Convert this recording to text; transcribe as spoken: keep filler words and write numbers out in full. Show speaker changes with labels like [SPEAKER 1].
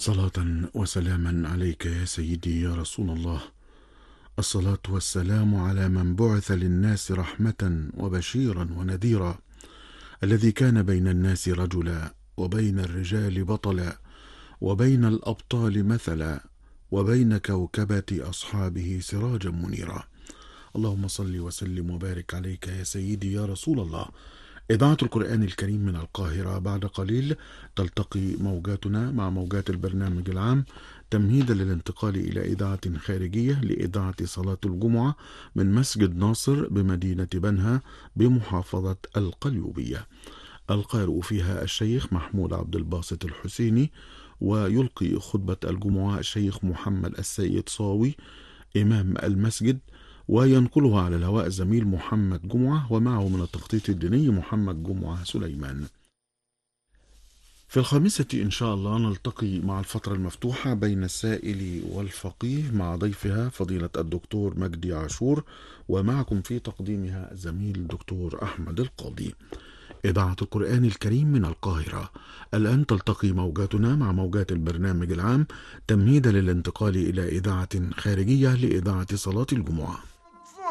[SPEAKER 1] صلاة وسلاما عليك يا سيدي يا رسول الله. الصلاة والسلام على من بعث للناس رحمة وبشيرا ونذيرا، الذي كان بين الناس رجلا، وبين الرجال بطلا، وبين الأبطال مثلا، وبين كوكبة أصحابه سراجا منيرا. اللهم صل وسلم وبارك عليك يا سيدي يا رسول الله. إذاعة القرآن الكريم من القاهرة. بعد قليل تلتقي موجاتنا مع موجات البرنامج العام تمهيدا للانتقال إلى إذاعة خارجية لإذاعة صلاة الجمعة من مسجد ناصر بمدينة بنها بمحافظة القليوبية. القارئ فيها الشيخ محمود عبد الباسط الحسيني، ويلقي خطبة الجمعة الشيخ محمد السيد صاوي إمام المسجد، وينقلها على الهواء زميل محمد جمعة، ومعه من التخطيط الديني محمد جمعة سليمان. في الخامسة إن شاء الله نلتقي مع الفترة المفتوحة بين السائل والفقيه مع ضيفها فضيلة الدكتور مجدي عاشور، ومعكم في تقديمها الزميل الدكتور أحمد القاضي. إذاعة القرآن الكريم من القاهرة. الآن تلتقي موجاتنا مع موجات البرنامج العام تمهيدا للانتقال إلى إذاعة خارجية لإذاعة صلاة الجمعة.